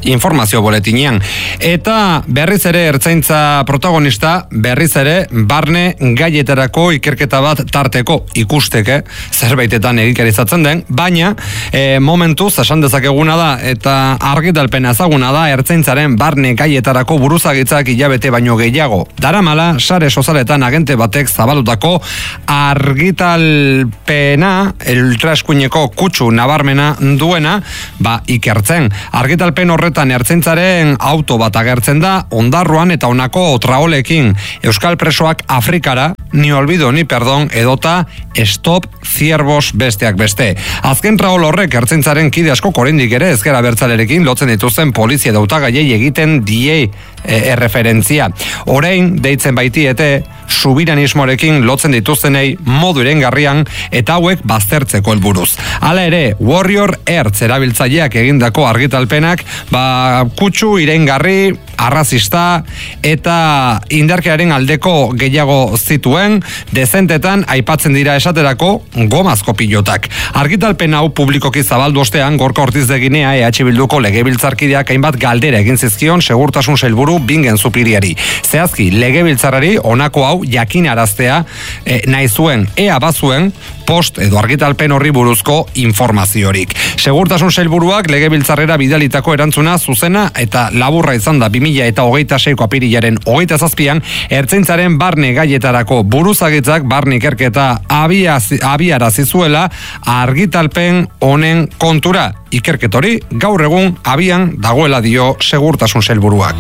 informazio boletinean. Eta berriz ere ertzaintza protagonista, berriz ere barne gaietarako ikerketa bat tarteko ikusteke, zerbaitetan egikarizatzen den, baina momentuz esan dezakeguna da eta argitalpena ezaguna da ertzaintzaren barne gaietarako buruzagitzak hilabete baino gehiago. Daramala, sare sozialetan agente batek zabalutako argitalpena ultraeskuineko kutsu nabarmena duena, ikertzen. Argitalpen horretan ertzaintzaren auto bat agertzen da, Ondarruan eta honako traolekin. Euskal presoak Afrikara, ni olvido ni perdon, edota stop ciervos besteak beste. Azken traol horrek ertzaintzaren kide asko oraindik ere ezker abertzalerekin lotzen dituzten polizia hautagaiei egiten die erreferentzia. Orain deitzen baitiete subiranismoarekin lotzen dituztenei modu irengarrian eta hauek baztertzeko helburuz. Hala ere, Warrior Ertz erabiltzaileak egindako argitalpenak kutsu irengarri, arrazista eta indarkeraren aldeko gehiago zituen, dezentetan aipatzen dira esaterako gomazko pilotak. Argitalpen hau publikoki zabaldu ostean Gorka Ortiz-Deginea EH Bilduko legebiltzarkideak hainbat galdera egin zizkion segurtasun sailburu Bingen Zupiriari. Zehazki, legebiltzarrari honako hau jakinaraztea nahi zuen, ea bazuen post edo argitalpen horri buruzko informaziorik. Segurtasun sailburuak legebiltzarrera bidalitako erantzuna zuzena eta laburra izan da 2026ko apirilaren 27an ertzaintzaren barne gaietarako buruzagitzak barne ikerketa abiarazi zuela argitalpen honen kontura. Ikerketori gaur egun abian dagoela dio segurtasun sailburuak.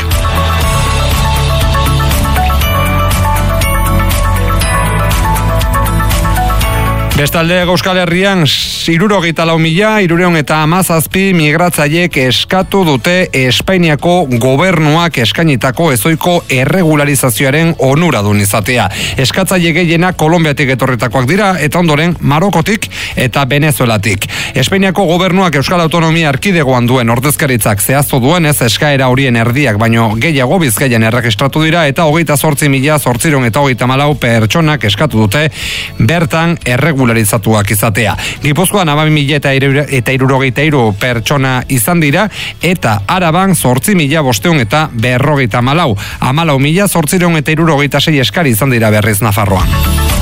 Bestalde, Euskal Herrian 64.317 migratzaileek eskatu dute Espainiako gobernuak eskainitako ezoiko erregularizazioaren onuradun izatea. Eskatzaile gehienak Kolonbiatik etorritakoak dira eta ondoren Marokotik eta Venezuelatik. Espainiako gobernuak Euskal Autonomia Erkidegoan duen ordezkaritzak zehaztu duenez eskaera horien erdiak baino gehiago Bizkaian erregistratu dira eta 28.834 pertsonak eskatu dute bertan erregularizatuak izatea. Gipuzkoan 12.063 pertsona izan dira eta Araban 8.554 14.066 eskari izan dira berriz Nafarroan.